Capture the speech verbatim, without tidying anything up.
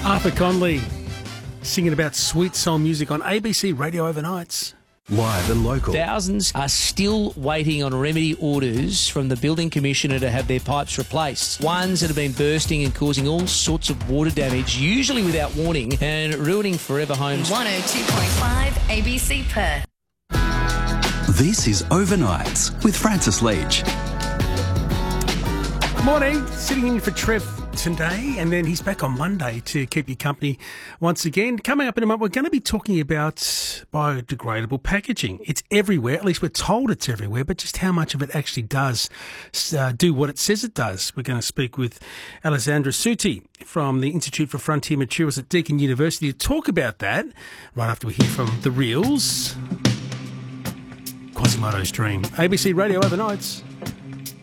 Arthur Conley singing about sweet soul music on A B C Radio Overnights. Live and local. Thousands are still waiting on remedy orders from the Building Commissioner to have their pipes replaced. Ones that have been bursting and causing all sorts of water damage, usually without warning, and ruining forever homes. one oh two point five A B C Perth. This is Overnights with Francis Leach. Morning, sitting in for Trev today, and then he's back on Monday to keep you company once again. Coming up in a moment, we're going to be talking about biodegradable packaging. It's everywhere, at least we're told it's everywhere, but just how much of it actually does uh, do what it says it does. We're going to speak with Alessandra Suti from the Institute for Frontier Materials at Deakin University to talk about that right after we hear from The Reals. Quasimodo's Dream. A B C Radio Overnights.